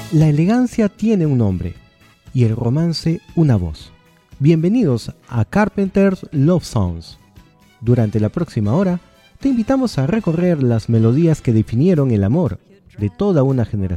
La elegancia tiene un nombre y el romance una voz. Bienvenidos a Carpenter's Love Songs. Durante la próxima hora, te invitamos a recorrer las melodías que definieron el amor de toda una generación.